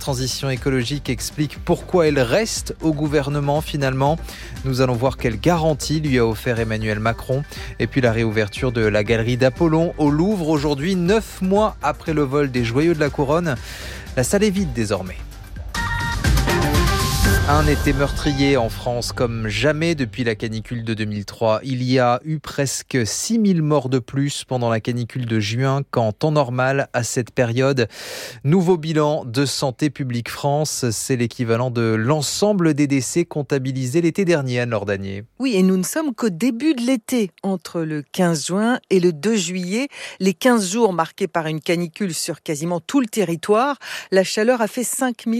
transition écologique explique pourquoi elle reste au gouvernement finalement. Nous allons voir quelle garantie lui a offert Emmanuel Macron. Et puis la réouverture de la galerie d'Apollon au Louvre aujourd'hui, 9 mois après le vol des joyaux de la couronne. La salle est vide désormais. Un été meurtrier en France comme jamais depuis la canicule de 2003. Il y a eu presque 6000 morts de plus pendant la canicule de juin qu'en temps normal à cette période. Nouveau bilan de Santé publique France, c'est l'équivalent de l'ensemble des décès comptabilisés l'été dernier, Anne-Laure Danier. Oui, et nous ne sommes qu'au début de l'été, entre le 15 juin et le 2 juillet. Les 15 jours marqués par une canicule sur quasiment tout le territoire, la chaleur a fait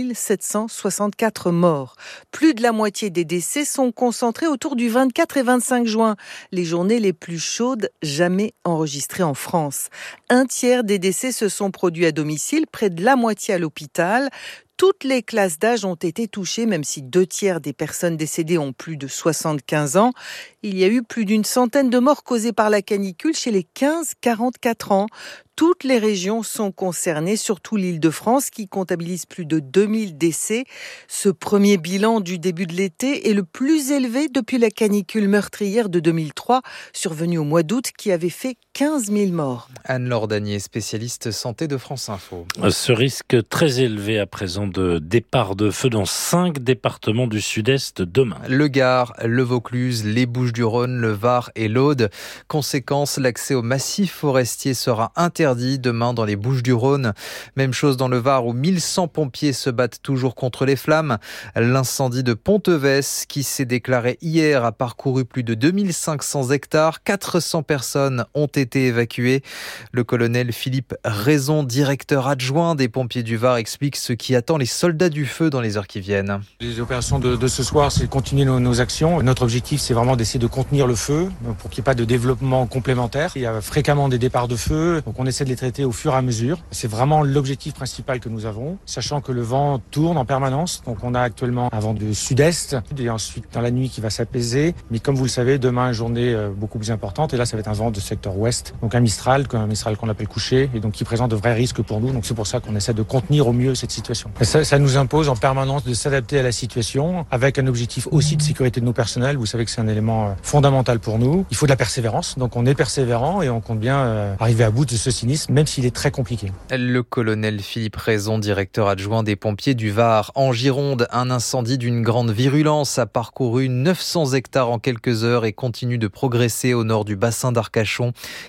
5764 morts. Plus de la moitié des décès sont concentrés autour du 24 et 25 juin, les journées les plus chaudes jamais enregistrées en France. Un tiers des décès se sont produits à domicile, près de la moitié à l'hôpital. Toutes les classes d'âge ont été touchées, même si 2 tiers des personnes décédées ont plus de 75 ans. Il y a eu plus d'une centaine de morts causées par la canicule chez les 15-44 ans. Toutes les régions sont concernées, surtout l'Île-de-France qui comptabilise plus de 2000 décès. Ce premier bilan du début de l'été est le plus élevé depuis la canicule meurtrière de 2003, survenue au mois d'août, qui avait fait 15 000 morts. Anne-Laure Danier, spécialiste santé de France Info. Ce risque très élevé à présent de départ de feu dans 5 départements du sud-est demain. Le Gard, le Vaucluse, les Bouches-du-Rhône, le Var et l'Aude. Conséquence, l'accès au massif forestier sera interdit demain dans les Bouches-du-Rhône. Même chose dans le Var où 1100 pompiers se battent toujours contre les flammes. L'incendie de Ponteves qui s'est déclaré hier a parcouru plus de 2500 hectares. 400 personnes ont été évacuées. Le colonel Philippe Raison, directeur adjoint des pompiers du Var, explique ce qui attend les soldats du feu dans les heures qui viennent. Les opérations de ce soir, c'est de continuer nos actions. Notre objectif, c'est vraiment d'essayer de contenir le feu pour qu'il n'y ait pas de développement complémentaire. Il y a fréquemment des départs de feu, donc on essaie de les traiter au fur et à mesure. C'est vraiment l'objectif principal que nous avons, sachant que le vent tourne en permanence. Donc on a actuellement un vent de sud-est et ensuite dans la nuit qui va s'apaiser. Mais comme vous le savez, demain, une journée beaucoup plus importante. Et là, ça va être un vent de secteur ouest. Donc un Mistral qu'on appelle couché et donc qui présente de vrais risques pour nous. Donc c'est pour ça qu'on essaie de contenir au mieux cette situation. Et ça nous impose en permanence de s'adapter à la situation avec un objectif aussi de sécurité de nos personnels. Vous savez que c'est un élément fondamental pour nous. Il faut de la persévérance. Donc on est persévérant et on compte bien arriver à bout de ce sinistre, même s'il est très compliqué. Le colonel Philippe Raison, directeur adjoint des pompiers du Var. En Gironde, un incendie d'une grande virulence a parcouru 900 hectares en quelques heures et continue de progresser au nord du bassin d'Arcachon.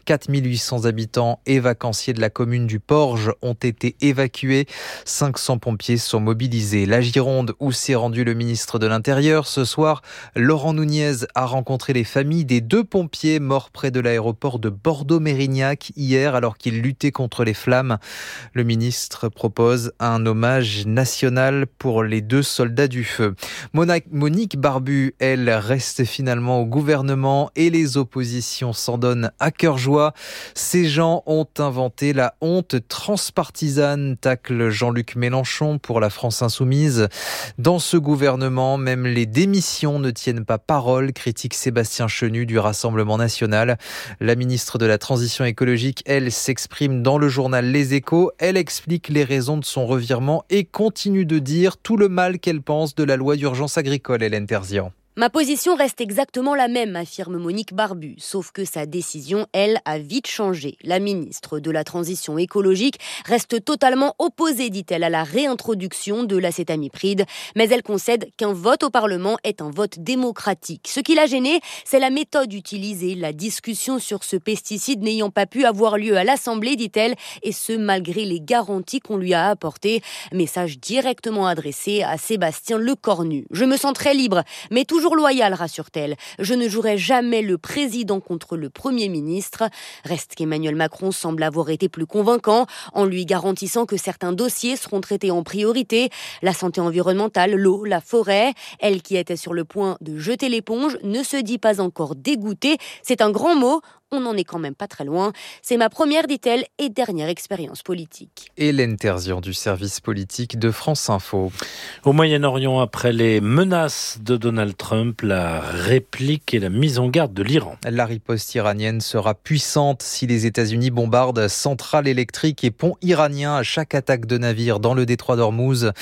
4800 habitants et vacanciers de la commune du Porge ont été évacués. 500 pompiers sont mobilisés. La Gironde, où s'est rendu le ministre de l'Intérieur ce soir, Laurent Nunez a rencontré les familles des 2 pompiers morts près de l'aéroport de Bordeaux-Mérignac hier alors qu'ils luttaient contre les flammes. Le ministre propose un hommage national pour les 2 soldats du feu. Monique Barbu, elle, reste finalement au gouvernement et les oppositions s'en donnent à cœur joie. Ces gens ont inventé la honte transpartisane, tacle Jean-Luc Mélenchon pour la France Insoumise. Dans ce gouvernement, même les démissions ne tiennent pas parole, critique Sébastien Chenu du Rassemblement national. La ministre de la Transition écologique, elle, s'exprime dans le journal Les Échos. Elle explique les raisons de son revirement et continue de dire tout le mal qu'elle pense de la loi d'urgence agricole, Hélène Terzian. Ma position reste exactement la même, affirme Monique Barbu, sauf que sa décision, elle, a vite changé. La ministre de la Transition écologique reste totalement opposée, dit-elle, à la réintroduction de l'acétamipride, mais elle concède qu'un vote au Parlement est un vote démocratique. Ce qui l'a gênée, c'est la méthode utilisée, la discussion sur ce pesticide n'ayant pas pu avoir lieu à l'Assemblée, dit-elle, et ce malgré les garanties qu'on lui a apportées. Message directement adressé à Sébastien Lecornu. Je me sens très libre, mais toujours loyale, rassure-t-elle. Je ne jouerai jamais le président contre le Premier ministre. Reste qu'Emmanuel Macron semble avoir été plus convaincant en lui garantissant que certains dossiers seront traités en priorité. La santé environnementale, l'eau, la forêt. Elle qui était sur le point de jeter l'éponge ne se dit pas encore dégoûtée. C'est un grand mot. On n'en est quand même pas très loin. C'est ma première, dit-elle, et dernière expérience politique. Hélène Terzian du service politique de France Info. Au Moyen-Orient, après les menaces de Donald Trump, la réplique et la mise en garde de l'Iran. La riposte iranienne sera puissante si les États-Unis bombardent centrales électriques et ponts iraniens à chaque attaque de navire dans le détroit d'Ormuz.